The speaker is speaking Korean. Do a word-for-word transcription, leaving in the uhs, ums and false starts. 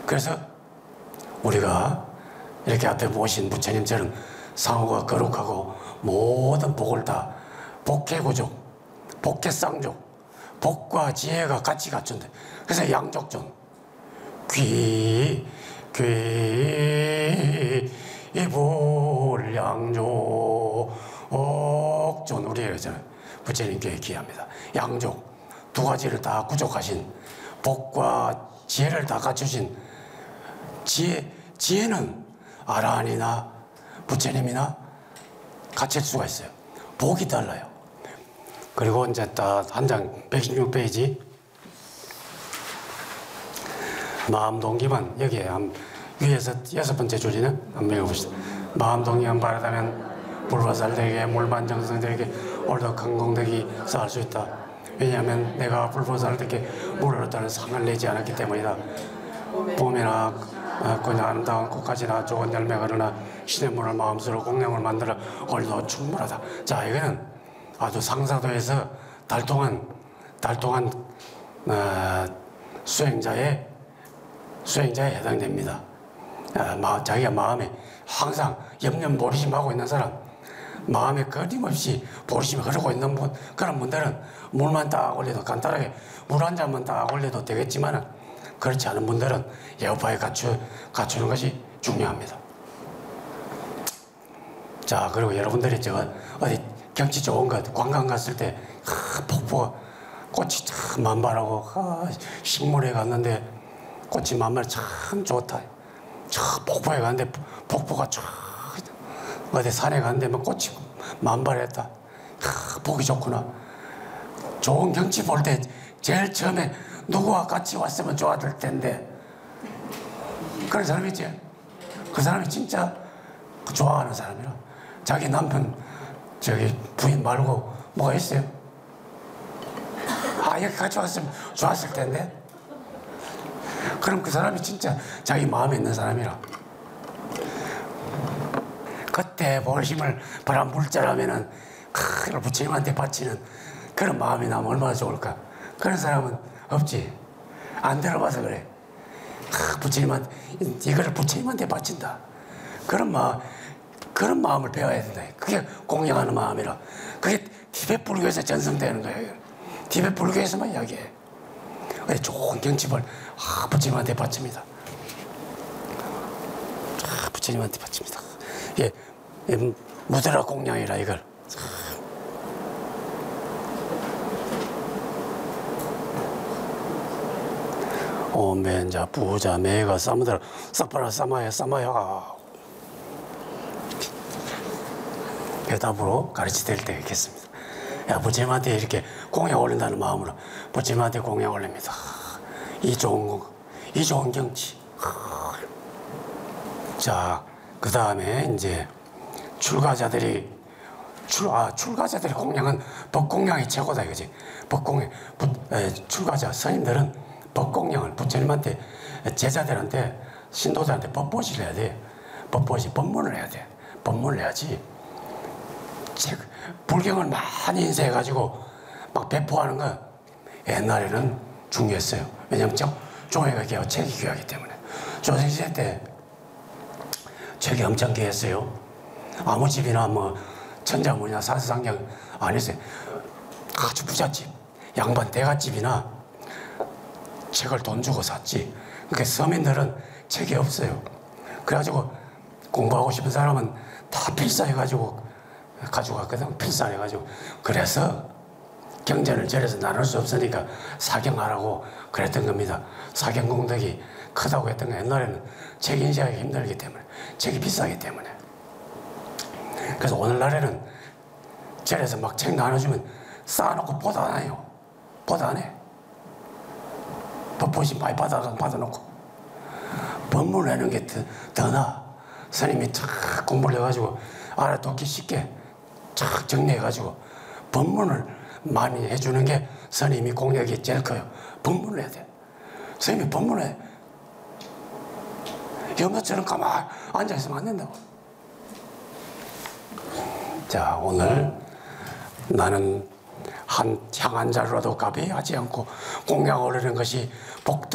그래서 우리가 이렇게 앞에 모신 부처님처럼 상호가 거룩하고 모든 복을 다 복해구족, 복해쌍족, 복과 지혜가 같이 갖춘다. 그래서 양족존, 귀, 귀, 이불양족존, 우리 그러잖아요. 부처님께 귀합니다. 양족, 두 가지를 다 구족하신, 복과 지혜를 다 갖추신, 지혜, 지혜는 아라한이나 부처님이나 갖출 수가 있어요. 복이 달라요. 그리고 이제 딱 한 장 백십육 페이지 마음 동기만, 여기에 한 위에서 여섯 번째 줄이는 한번 읽어봅시다. 마음 동기만 바르다면 불보살되게 물반정성되게 올도 강공되기 쌓을 수 있다. 왜냐하면 내가 불보살되게 물을 얻다는 상을 내지 않았기 때문이다. 봄이나 그냥 아름다운 꽃가지나 좋은 열매가 그러나 신의 물을 마음으로 공양을 만들어 올도 충분하다. 자, 이거는 아주 상사도에서 달동한 달동한 어, 수행자의 수행자에 해당됩니다. 어, 마, 자기가 마음에 항상 염려 보리심하고 있는 사람, 마음에 끊임없이 보리심이 흐르고 있는 분, 그런 분들은 물만 딱 올려도 간단하게 물 한 잔만 딱 올려도 되겠지만, 그렇지 않은 분들은 여파에 갖추, 갖추는 것이 중요합니다. 자, 그리고 여러분들이 저 어디 경치 좋은 것 관광 갔을 때 아, 폭포 꽃이 참 만발하고 아, 식물에 갔는데 꽃이 만발 참 좋다. 저 폭포에 갔는데 폭포가 쫙 어디 산에 갔는데 막 꽃이 만발했다. 아, 보기 좋구나. 좋은 경치 볼 때 제일 처음에 누구와 같이 왔으면 좋았을 텐데, 그런 사람 있지? 그 사람이 진짜 좋아하는 사람이라. 자기 남편 저기 부인 말고 뭐가 있어요? 아, 여기 같이 왔으면 좋았을 텐데. 그럼 그 사람이 진짜 자기 마음에 있는 사람이라. 그때 보심을 바람 불자라면은 그 부처님한테 바치는 그런 마음이 나면 얼마나 좋을까. 그런 사람은 없지. 안 들어봐서 그래. 아, 부처님한테 이거를 부처님한테 바친다. 그런 마음, 그런 마음을 배워야 된다. 그게 공양하는 마음이라. 그게 티베트 불교에서 전승되는 거예요. 티베트 불교에서만 이야기해. 좋은 경칩을 아, 부처님한테 바칩니다. 아, 부처님한테 바칩니다. 예, 예, 무드라 공양이라 이걸. 오면자 부자 매가 싸무더라 싹바라 싸마야 싸마야. 대답으로 가르치될 때 있겠습니다. 야, 부처님한테 이렇게 공양 올린다는 마음으로 부처님한테 공양 올립니다. 이 좋은 거, 이 좋은 경치. 자, 그 다음에 이제 출가자들이 출, 아, 출가자들의 공양은 법공양이 최고다 이거지. 법공양, 부, 에, 출가자 스님들은 법공양을 부처님한테, 제자들한테, 신도들한테 법보시를 해야 돼. 법보시, 법문을 해야 돼. 법문을 해야지. 불경을 많이 인쇄해가지고 막 배포하는 거 옛날에는 중요했어요. 왜냐면 종회가 귀하고 책이 귀하기 때문에. 조선시대 때 책이 엄청 귀했어요. 아무 집이나 뭐 천자문이나 사서상경 안 했어요. 아주 부잣집, 양반 대갓집이나 책을 돈 주고 샀지. 그러니까 서민들은 책이 없어요. 그래가지고 공부하고 싶은 사람은 다 필사해가지고 가지고 갔거든. 필사해가지고. 그래서 경전을 절에서 나눌 수 없으니까 사경하라고 그랬던 겁니다. 사경공덕이 크다고 했던 거. 옛날에는 책 인쇄하기 힘들기 때문에, 책이 비싸기 때문에. 그래서 오늘날에는 절에서 막 책 나눠주면 쌓아놓고 보도 안 해요. 보도 안 해. 법보시 많이 받아, 받아놓고. 법문을 하는 게 더, 더 나아. 스님이 쫙 공부를 해가지고 알아듣기 쉽게 쫙 정리해가지고 법문을 많이 해주는 게 스님이 공력이 제일 커요. 법문을 해야 돼. 스님이 법문을 해. 염소처럼 가만히 앉아있으면 안 된다고. 자, 오늘 나는 한 향한 자루라도 가비하지 않고 공양 오르는 것이 복덕